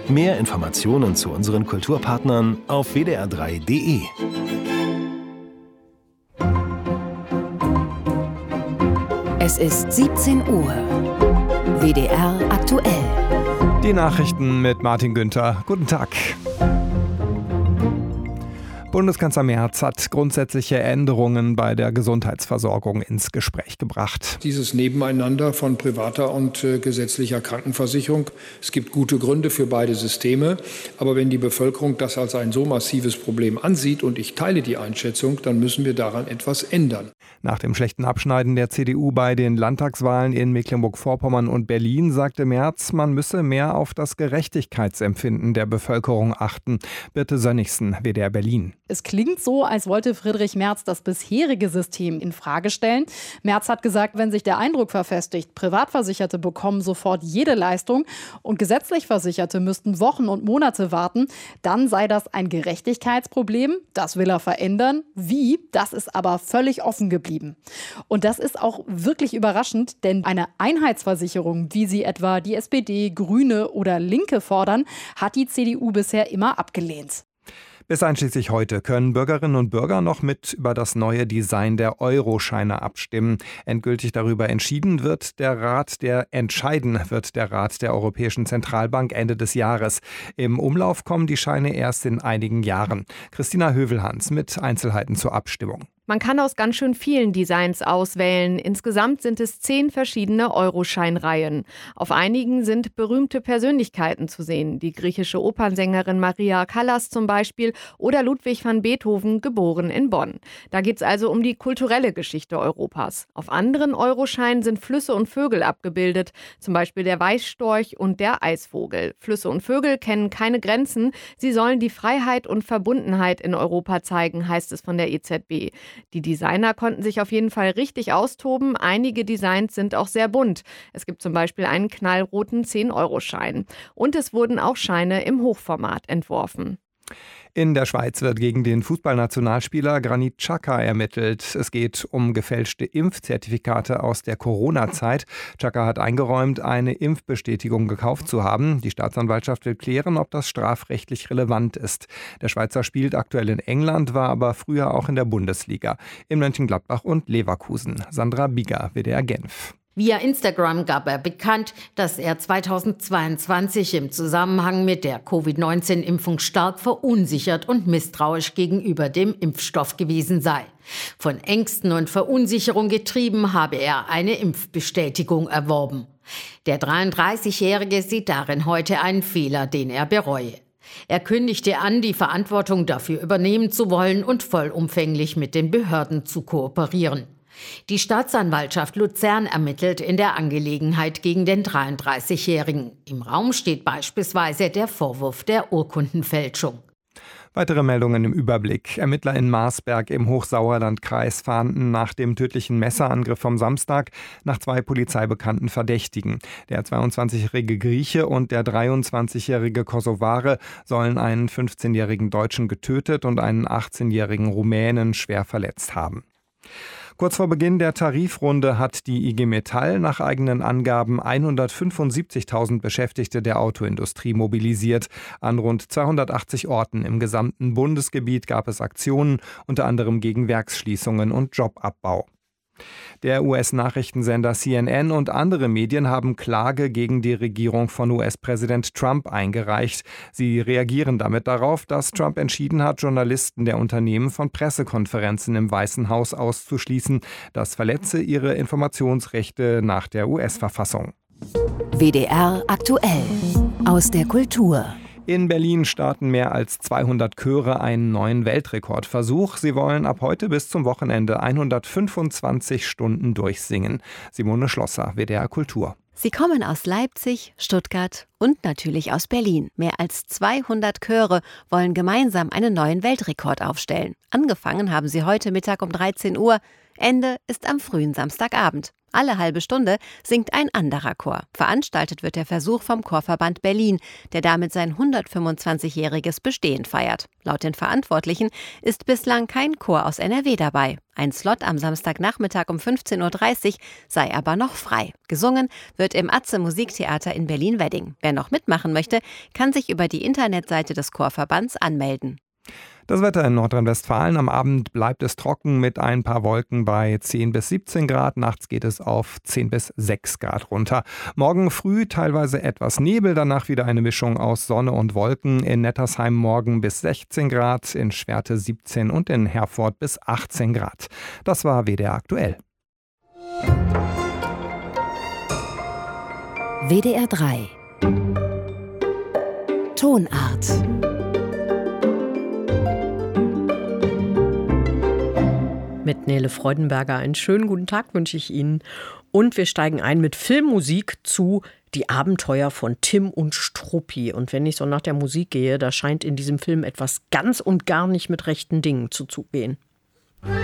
Mehr Informationen zu unseren Kulturpartnern auf wdr3.de. Es ist 17 Uhr. WDR aktuell. Die Nachrichten mit Martin Günther. Guten Tag. Bundeskanzler Merz hat grundsätzliche Änderungen bei der Gesundheitsversorgung ins Gespräch gebracht. Dieses Nebeneinander von privater und gesetzlicher Krankenversicherung. Es gibt gute Gründe für beide Systeme. Aber wenn die Bevölkerung das als ein so massives Problem ansieht, und ich teile die Einschätzung, dann müssen wir daran etwas ändern. Nach dem schlechten Abschneiden der CDU bei den Landtagswahlen in Mecklenburg-Vorpommern und Berlin sagte Merz, man müsse mehr auf das Gerechtigkeitsempfinden der Bevölkerung achten. Birte Sönnigsen, WDR Berlin. Es klingt so, als wollte Friedrich Merz das bisherige System in Frage stellen. Merz hat gesagt, wenn sich der Eindruck verfestigt, Privatversicherte bekommen sofort jede Leistung und gesetzlich Versicherte müssten Wochen und Monate warten, dann sei das ein Gerechtigkeitsproblem. Das will er verändern. Wie? Das ist aber völlig offen geblieben. Und das ist auch wirklich überraschend, denn eine Einheitsversicherung, wie sie etwa die SPD, Grüne oder Linke fordern, hat die CDU bisher immer abgelehnt. Bis einschließlich heute können Bürgerinnen und Bürger noch mit über das neue Design der Euroscheine abstimmen. Endgültig darüber entscheiden wird der Rat der Europäischen Zentralbank Ende des Jahres. Im Umlauf kommen die Scheine erst in einigen Jahren. Christina Hövelhans mit Einzelheiten zur Abstimmung. Man kann aus ganz schön vielen Designs auswählen. Insgesamt sind es 10 verschiedene Euroscheinreihen. Auf einigen sind berühmte Persönlichkeiten zu sehen. Die griechische Opernsängerin Maria Callas zum Beispiel oder Ludwig van Beethoven, geboren in Bonn. Da geht es also um die kulturelle Geschichte Europas. Auf anderen Euroscheinen sind Flüsse und Vögel abgebildet, zum Beispiel der Weißstorch und der Eisvogel. Flüsse und Vögel kennen keine Grenzen. Sie sollen die Freiheit und Verbundenheit in Europa zeigen, heißt es von der EZB. Die Designer konnten sich auf jeden Fall richtig austoben. Einige Designs sind auch sehr bunt. Es gibt zum Beispiel einen knallroten 10-Euro-Schein. Und es wurden auch Scheine im Hochformat entworfen. In der Schweiz wird gegen den Fußballnationalspieler Granit Xhaka ermittelt. Es geht um gefälschte Impfzertifikate aus der Corona-Zeit. Xhaka hat eingeräumt, eine Impfbestätigung gekauft zu haben. Die Staatsanwaltschaft will klären, ob das strafrechtlich relevant ist. Der Schweizer spielt aktuell in England, war aber früher auch in der Bundesliga. In Mönchengladbach und Leverkusen. Sandra Bieger, WDR Genf. Via Instagram gab er bekannt, dass er 2022 im Zusammenhang mit der Covid-19-Impfung stark verunsichert und misstrauisch gegenüber dem Impfstoff gewesen sei. Von Ängsten und Verunsicherung getrieben habe er eine Impfbestätigung erworben. Der 33-Jährige sieht darin heute einen Fehler, den er bereue. Er kündigte an, die Verantwortung dafür übernehmen zu wollen und vollumfänglich mit den Behörden zu kooperieren. Die Staatsanwaltschaft Luzern ermittelt in der Angelegenheit gegen den 33-Jährigen. Im Raum steht beispielsweise der Vorwurf der Urkundenfälschung. Weitere Meldungen im Überblick. Ermittler in Marsberg im Hochsauerlandkreis fahnden nach dem tödlichen Messerangriff vom Samstag nach 2 polizeibekannten Verdächtigen. Der 22-jährige Grieche und der 23-jährige Kosovare sollen einen 15-jährigen Deutschen getötet und einen 18-jährigen Rumänen schwer verletzt haben. Kurz vor Beginn der Tarifrunde hat die IG Metall nach eigenen Angaben 175.000 Beschäftigte der Autoindustrie mobilisiert. An rund 280 Orten im gesamten Bundesgebiet gab es Aktionen, unter anderem gegen Werksschließungen und Jobabbau. Der US-Nachrichtensender CNN und andere Medien haben Klage gegen die Regierung von US-Präsident Trump eingereicht. Sie reagieren damit darauf, dass Trump entschieden hat, Journalisten der Unternehmen von Pressekonferenzen im Weißen Haus auszuschließen. Das verletze ihre Informationsrechte nach der US-Verfassung. WDR aktuell aus der Kultur. In Berlin starten mehr als 200 Chöre einen neuen Weltrekordversuch. Sie wollen ab heute bis zum Wochenende 125 Stunden durchsingen. Simone Schlosser, WDR Kultur. Sie kommen aus Leipzig, Stuttgart und natürlich aus Berlin. Mehr als 200 Chöre wollen gemeinsam einen neuen Weltrekord aufstellen. Angefangen haben sie heute Mittag um 13 Uhr. Ende ist am frühen Samstagabend. Alle halbe Stunde singt ein anderer Chor. Veranstaltet wird der Versuch vom Chorverband Berlin, der damit sein 125-jähriges Bestehen feiert. Laut den Verantwortlichen ist bislang kein Chor aus NRW dabei. Ein Slot am Samstagnachmittag um 15.30 Uhr sei aber noch frei. Gesungen wird im Atze Musiktheater in Berlin-Wedding. Wer noch mitmachen möchte, kann sich über die Internetseite des Chorverbands anmelden. Das Wetter in Nordrhein-Westfalen. Am Abend bleibt es trocken mit ein paar Wolken bei 10 bis 17 Grad. Nachts geht es auf 10 bis 6 Grad runter. Morgen früh teilweise etwas Nebel, danach wieder eine Mischung aus Sonne und Wolken. In Nettersheim morgen bis 16 Grad, in Schwerte 17 und in Herford bis 18 Grad. Das war WDR aktuell. WDR 3 Tonart. Mit Nele Freudenberger einen schönen guten Tag wünsche ich Ihnen. Und wir steigen ein mit Filmmusik zu Die Abenteuer von Tim und Struppi. Und wenn ich so nach der Musik gehe, da scheint in diesem Film etwas ganz und gar nicht mit rechten Dingen zuzugehen.